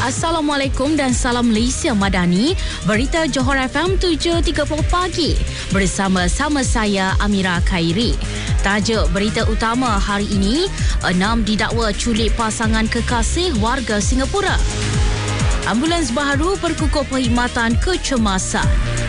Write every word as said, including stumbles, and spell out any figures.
Assalamualaikum dan salam Malaysia Madani. Berita Johor F M tujuh tiga puluh pagi bersama-sama saya Amira Khairi. Tajuk berita utama hari ini, enam didakwa culik pasangan kekasih warga Singapura. Ambulans baharu berkukuh perkhidmatan kecemasan.